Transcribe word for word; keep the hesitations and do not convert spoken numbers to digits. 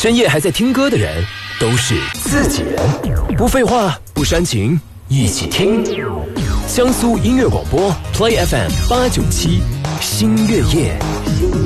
深夜还在听歌的人都是自己人。不废话，不煽情，一起听江苏音乐广播 Play F M 八九七，新月夜。